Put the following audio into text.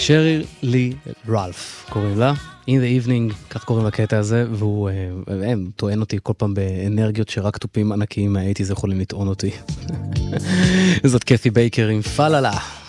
שרי לי רלף קוראים לה, In the Evening, כך קוראים לקטע הזה, והוא טוען אותי כל פעם באנרגיות שרק טופים ענקיים מהאייטיז יכולים לטעון אותי. זאת קת'י בייקר עם פללה.